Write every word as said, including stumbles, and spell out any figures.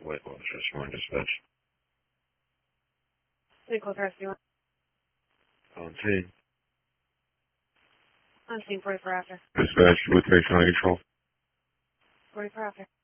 Lake West Rescue Dispatch. Nicholas Rescue. On scene. On scene, forty-four after. Dispatch with Bay County Control. forty-four after.